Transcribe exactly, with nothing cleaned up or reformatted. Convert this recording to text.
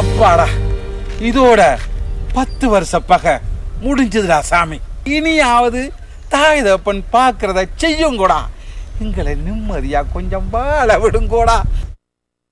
அப்பாடா, இதோட பத்து வருஷ பகை முடிஞ்சதுடா சாமி. இனியாவது தாய் தப்பன் பாக்குறத செய்யுங்கூடா. எங்களை நிம்மதியா கொஞ்சம் வாழ விடுங்கோடா.